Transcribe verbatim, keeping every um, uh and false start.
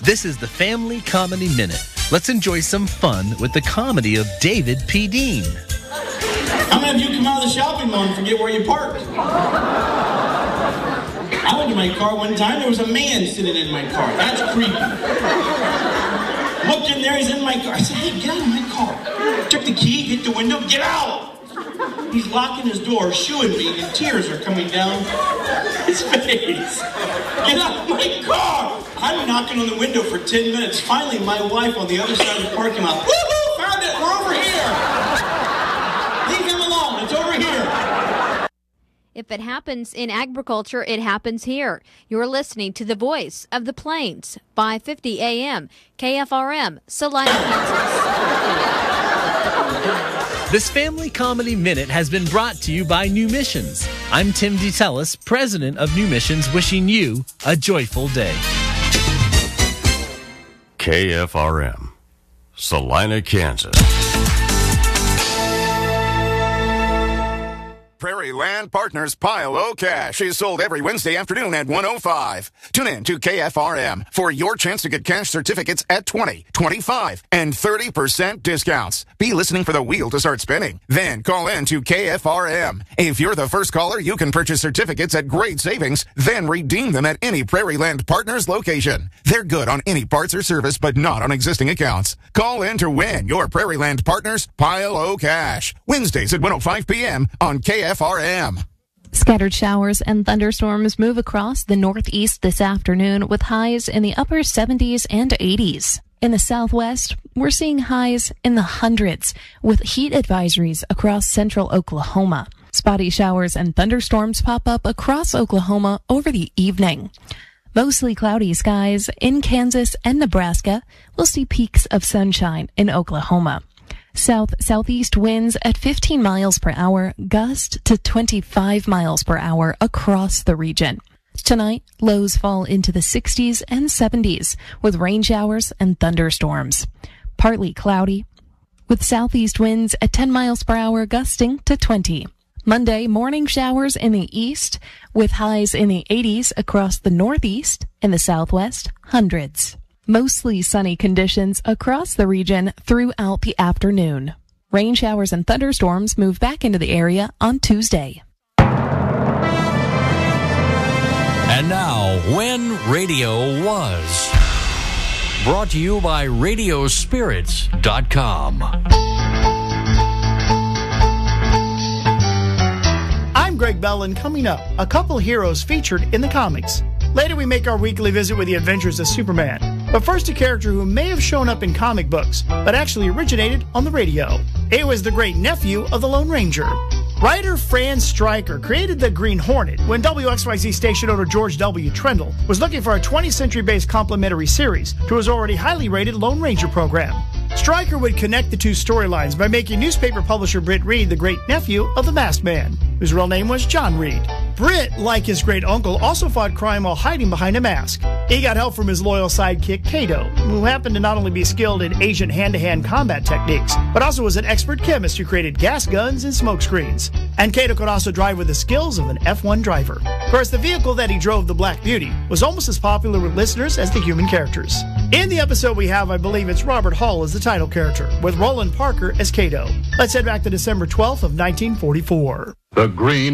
This is the Family Comedy Minute. Let's enjoy some fun with the comedy of David P. Dean. How many of you come out of the shopping mall and forget where you parked? I went to my car one time, there was a man sitting in my car. That's creepy. Looked in there, he's in my car. I said, hey, get out of my car. Took the key, hit the window, get out! He's locking his door, shooing me, and tears are coming down his face. Get out of my car! I'm knocking on the window for ten minutes. Finally, my wife on the other side of the parking lot, woo-hoo, found it, we're over here! Leave him alone, it's over here. If it happens in agriculture, it happens here. You're listening to the Voice of the Plains, five fifty A M, K F R M, Salina, Kansas. This Family Comedy Minute has been brought to you by New Missions. I'm Tim DeTellis, president of New Missions, wishing you a joyful day. K F R M, Salina, Kansas. Prairie Land Partners Pile O Cash is sold every Wednesday afternoon at one oh five. Tune in to K F R M for your chance to get cash certificates at twenty, twenty-five, and thirty percent discounts. Be listening for the wheel to start spinning. Then call in to K F R M. If you're the first caller, you can purchase certificates at great savings, then redeem them at any Prairie Land Partners location. They're good on any parts or service, but not on existing accounts. Call in to win your Prairie Land Partners Pile O Cash. Wednesdays at one oh five P M on K F R M. Scattered showers and thunderstorms move across the northeast this afternoon with highs in the upper seventies and eighties. In the southwest, we're seeing highs in the hundreds with heat advisories across central Oklahoma. Spotty showers and thunderstorms pop up across Oklahoma over the evening. Mostly cloudy skies in Kansas and Nebraska. We'll see peaks of sunshine in Oklahoma. South-southeast winds at fifteen miles per hour, gust to twenty-five miles per hour across the region. Tonight, lows fall into the sixties and seventies with rain showers and thunderstorms. Partly cloudy with southeast winds at ten miles per hour, gusting to twenty. Monday, morning showers in the east with highs in the eighties across the northeast and the southwest, hundreds. Mostly sunny conditions across the region throughout the afternoon. Rain showers and thunderstorms move back into the area on Tuesday. And now, When Radio Was. Brought to you by radio spirits dot com. I'm Greg Bell, and coming up, a couple heroes featured in the comics. Later, we make our weekly visit with the Adventures of Superman. But first, a character who may have shown up in comic books, but actually originated on the radio. It was the great nephew of the Lone Ranger. Writer Fran Stryker created the Green Hornet when W X Y Z station owner George W. Trendle was looking for a twentieth century-based complementary series to his already highly rated Lone Ranger program. Stryker would connect the two storylines by making newspaper publisher Britt Reed the great nephew of the Masked Man, whose real name was John Reed. Britt, like his great uncle, also fought crime while hiding behind a mask. He got help from his loyal sidekick Kato, who happened to not only be skilled in Asian hand-to-hand combat techniques, but also was an expert chemist who created gas guns and smoke screens. And Kato could also drive with the skills of an F one driver. Of course, the vehicle that he drove, the Black Beauty, was almost as popular with listeners as the human characters. In the episode we have, I believe it's Robert Hull as the title character, with Roland Parker as Kato. Let's head back to December twelfth of nineteen forty-four. The Green